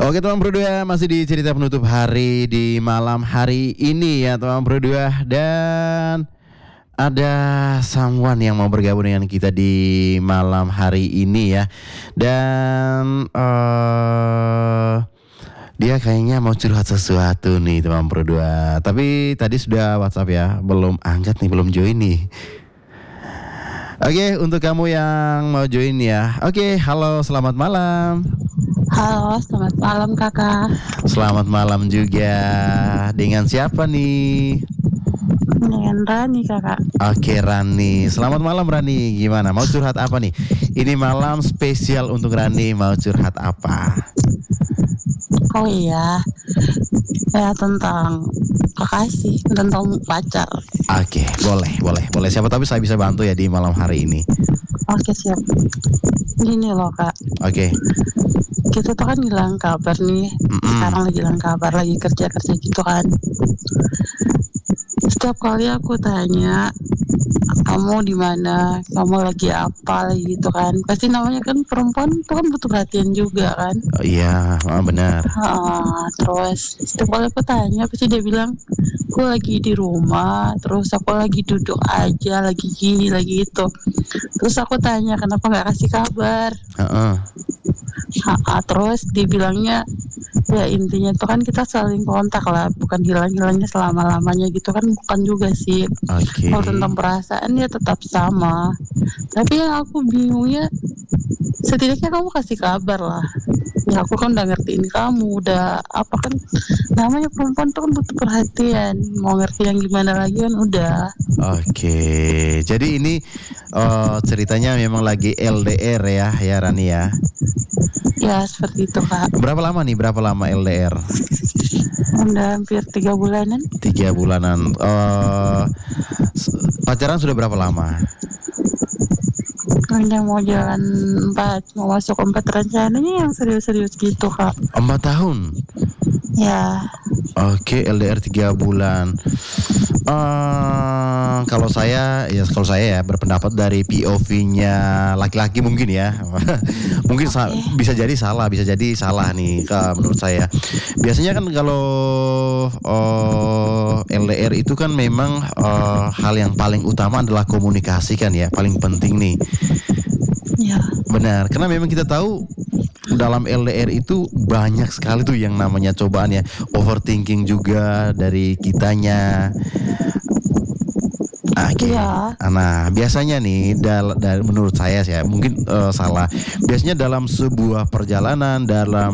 Oke teman berdua, masih di cerita penutup hari di malam hari ini ya teman berdua. Dan ada someone yang mau bergabung dengan kita di malam hari ini ya. Dan dia kayaknya mau curhat sesuatu nih teman berdua. Tapi tadi sudah WhatsApp ya, belum angkat nih, belum join nih. Oke, untuk kamu yang mau join ya. Oke, halo, selamat malam. Halo, selamat malam kakak. Selamat malam juga. Dengan siapa nih? Dengan Rani kakak. Oke Rani, selamat malam Rani. Gimana? Mau curhat apa nih? Ini malam spesial untuk Rani. Mau curhat apa? Oh iya, ya tentang kekasih, tentang pacar. Oke, boleh. Siapa tahu saya bisa bantu ya di malam hari ini. Oke siap. Gini loh kak, Oke. kita tuh kan hilang kabar nih. Sekarang lagi hilang kabar, lagi kerja gitu kan. Setiap kali aku tanya, kamu di mana, kamu lagi apa, lagi gitu kan. Pasti namanya kan perempuan tuh kan butuh perhatian juga kan. Oh, iya, benar. Terus setiap kali aku tanya pasti dia bilang aku lagi di rumah, terus aku lagi duduk aja, lagi gini, lagi itu. Terus aku tanya kenapa nggak kasih kabar. Terus dibilangnya ya intinya tuh kan kita saling kontak lah, bukan hilang-hilangnya selama-lamanya gitu kan, bukan juga sih. Oke. Kalau tentang perasaan ya tetap sama. Tapi yang aku bingungnya, setidaknya kamu kasih kabar lah. Ya aku kan udah ngertiin kamu, udah apa kan, namanya perempuan tuh kan butuh perhatian. Mau ngerti yang gimana lagi kan udah. Oke. Jadi ini ceritanya memang lagi LDR ya Rani ya. Ya seperti itu kak. Berapa lama LDR? Udah hampir 3 bulanan. 3 bulanan. Pacaran sudah berapa lama? Udah mau jalan 4, mau masuk 4 rencananya yang serius-serius gitu kak. 4 tahun? Ya. Oke, LDR 3 bulan. Kalau saya ya berpendapat dari POV-nya laki-laki mungkin ya. Mungkin bisa jadi salah nih menurut saya. Biasanya kan kalau LDR itu kan memang hal yang paling utama adalah komunikasi kan ya, paling penting nih. Ya. Benar, karena memang kita tahu dalam LDR itu banyak sekali tuh yang namanya cobaan ya, overthinking juga dari kitanya. Oke. Ya. Nah, biasanya nih dari menurut saya sih ya, mungkin salah. Biasanya dalam sebuah perjalanan,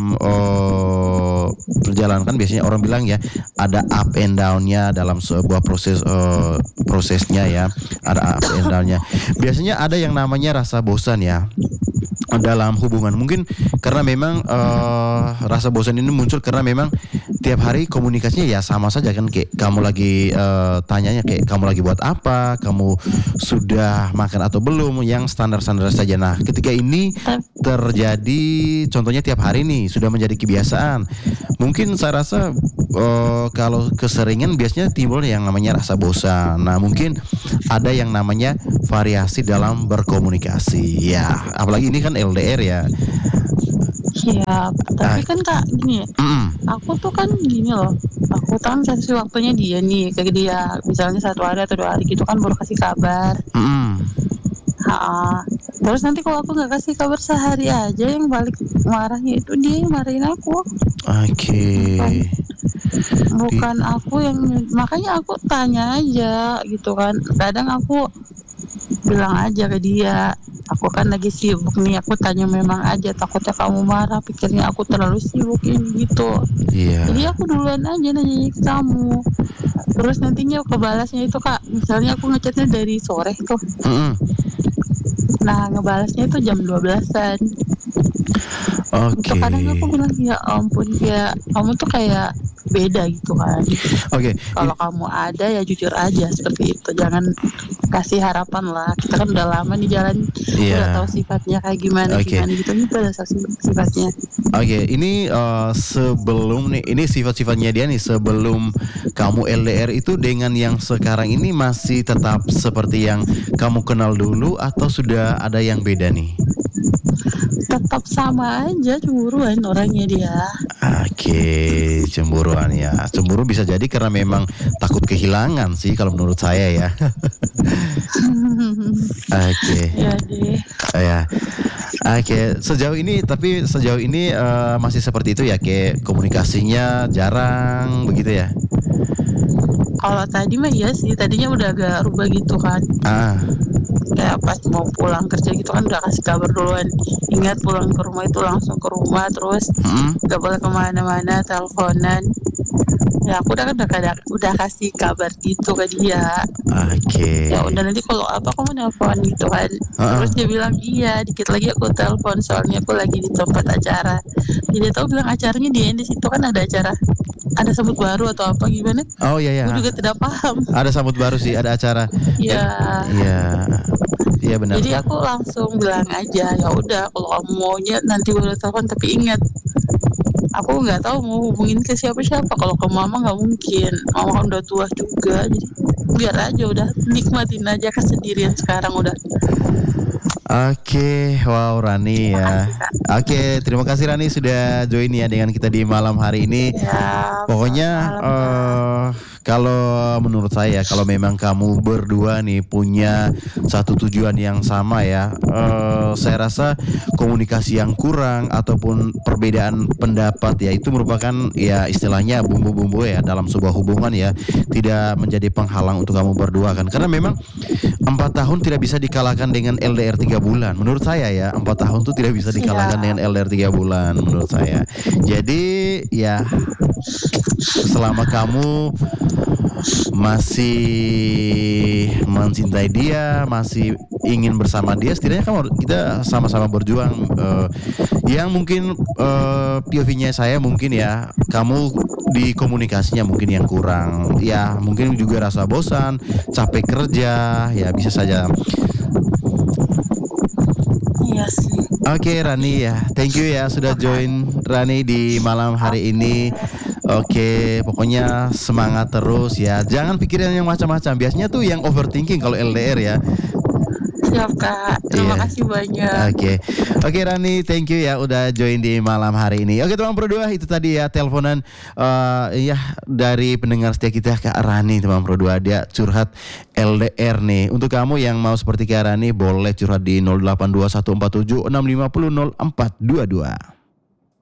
perjalanan kan biasanya orang bilang ya ada up and down-nya dalam sebuah prosesnya ya, ada up and down-nya. Biasanya ada yang namanya rasa bosan ya dalam hubungan, mungkin karena memang rasa bosan ini muncul karena memang tiap hari komunikasinya ya sama saja kan, kayak kamu lagi tanyanya kayak kamu lagi buat apa, kamu sudah makan atau belum, yang standar-standar saja. Nah ketika ini terjadi contohnya tiap hari nih sudah menjadi kebiasaan, mungkin saya rasa kalau keseringan biasanya timbul yang namanya rasa bosan. Nah mungkin ada yang namanya variasi dalam berkomunikasi ya, apalagi ini kan LDR ya. Siap. Tapi kan kak gini ya, aku tuh kan gini loh, aku kan kasih waktunya dia nih, kayak dia misalnya 1 hari atau 2 hari gitu kan baru kasih kabar. Terus nanti kalau aku nggak kasih kabar sehari aja, yang balik marahnya itu dia yang marahin aku. Oke. Bukan aku yang, makanya aku tanya aja gitu kan. Kadang aku bilang aja ke dia, aku kan lagi sibuk nih, aku tanya memang aja, takutnya kamu marah, pikirnya aku terlalu sibuk gitu. Jadi aku duluan aja nanya ke kamu, terus nantinya kebalasnya itu kak, misalnya aku ngechatnya dari sore tuh, nah ngebalasnya itu jam 12-an. Itu kadang aku bilang ya ampun, ya kamu tuh kayak beda gitu kan. Kalau kamu ada ya jujur aja seperti itu, jangan kasih harapan lah. Kita kan udah lama di jalan, udah tahu sifatnya kayak gimana gitu, itu udah sifatnya. Ini sebelum nih, ini sifat-sifatnya dia nih sebelum kamu LDR itu dengan yang sekarang ini masih tetap seperti yang kamu kenal dulu atau sudah ada yang beda nih? tetap sama aja cemburuan orangnya dia. Oke, cemburuan ya. Cemburu bisa jadi karena memang takut kehilangan sih kalau menurut saya ya. Oke. Ya deh. Ya. Oke, sejauh ini masih seperti itu ya, kayak komunikasinya jarang begitu ya. Kalau tadi mah iya sih, tadinya udah agak rubah gitu kan. Kayak pas mau pulang kerja gitu kan udah kasih kabar duluan. Ingat pulang ke rumah itu langsung ke rumah, terus gak boleh kemana-mana, teleponan. Ya aku udah kasih kabar gitu ke dia. Oke. Ya udah, nanti kalau apa kamu nelpon gitu kan. Terus dia bilang iya, dikit lagi aku telepon soalnya aku lagi di tempat acara. Jadi dia tahu bilang acaranya di situ kan ada acara, ada sambut baru atau apa gimana? Oh iya. Aku juga tidak paham. Ada sambut baru sih, ada acara. Iya. Iya benar. Jadi aku langsung bilang aja, ya udah kalau kamu maunya nanti boleh telepon, tapi ingat aku nggak tahu mau hubungin ke siapa-siapa. Kalau ke mama nggak mungkin, mama kan udah tua juga, jadi biar aja udah nikmatin aja kesendirian sekarang udah. Oke, wow Rani ya. Oke, terima kasih Rani sudah join ya dengan kita di malam hari ini. Ya, Pokoknya kalau menurut saya, kalau memang kamu berdua nih punya satu tujuan yang sama ya, saya rasa komunikasi yang kurang ataupun perbedaan pendapat ya itu merupakan ya istilahnya bumbu-bumbu ya dalam sebuah hubungan ya, tidak menjadi penghalang untuk kamu berdua kan, karena memang 4 tahun tidak bisa dikalahkan dengan LDR 3 bulan. Menurut saya ya 4 tahun itu tidak bisa dikalahkan dengan LDR 3 bulan menurut saya. Jadi ya selama kamu masih mencintai dia, masih ingin bersama dia, setidaknya kita sama-sama berjuang. Yang mungkin POV-nya saya mungkin ya, kamu di komunikasinya mungkin yang kurang. Ya mungkin juga rasa bosan, capek kerja, ya bisa saja. Iya sih. Oke Rani ya, thank you ya sudah join Rani di malam hari ini. Oke, pokoknya semangat terus ya. Jangan pikirin yang macam-macam. Biasanya tuh yang overthinking kalau LDR ya. Siap Kak, terima kasih banyak. Oke Rani, thank you ya udah join di malam hari ini. Oke teman Pro 2, itu tadi ya teleponan ya dari pendengar setia kita Kak Rani, teman Pro 2, dia curhat LDR nih. Untuk kamu yang mau seperti Kak Rani boleh curhat di 082147650422.